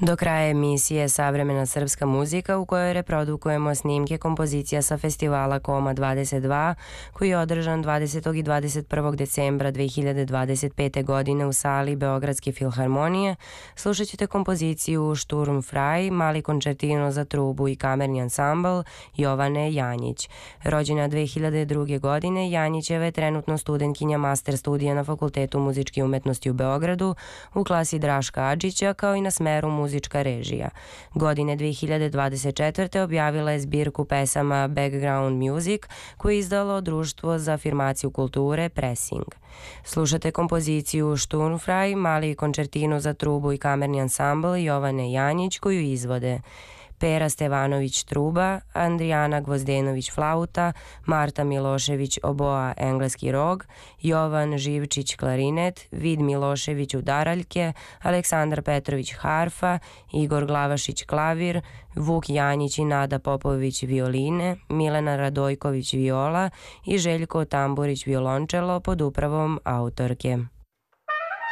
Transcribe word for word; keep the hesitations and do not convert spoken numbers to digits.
Do kraja emisije Savremena srpska muzika, u kojoj reprodukujemo snimke kompozicija sa festivala Koma dvadeset dva, koji je održan dvadesetog i dvadeset prvog decembra dve hiljade dvadeset pete. godine u sali Beogradske filharmonije, slušat ćete kompoziciju Sturmfrei, mali koncertino za trubu i kamerni ansambl Jovane Janjić. Rođena dve hiljade druge. godine, Janjićeva je trenutno studentkinja master studija na Fakultetu muzičke umetnosti u Beogradu u klasi Draška Adžića, kao i na smeru muzička režija. Godine dve hiljade dvadeset četvrte. objavila je zbirku pesama Background Music, koje je izdalo Društvo za afirmaciju kulture Pressing. Slušate kompoziciju Sturmfrei, mali koncertino za trubu i kamerni ansambl Jovane Janjić, koju izvode Pera Stevanović truba, Andrijana Gvozdenović flauta, Marta Milošević oboa engleski rog, Jovan Živčić klarinet, Vid Milošević udaraljke, Aleksandar Petrović harfa, Igor Glavašić klavir, Vuk Janjić i Nada Popović violine, Milena Radojković viola i Željko Tamburić violončelo pod upravom autorke.